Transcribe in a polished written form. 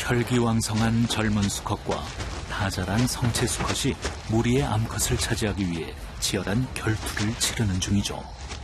혈기왕성한 젊은 수컷과 다자란 성체 수컷이 무리의 암컷을 차지하기 위해 치열한 결투를 치르는 중이죠.